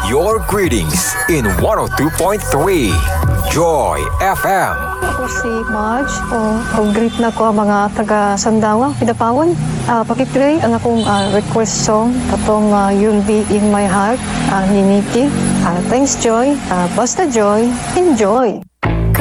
your greetings in 102.3 Joy FM. Ako si Marge, greet na ko ang mga taga-Sandawa, Pidapawon. Pakiplay ang akong request song, katong You'll Be In My Heart, ni Nikki. Thanks, Joy. Basta Joy, enjoy!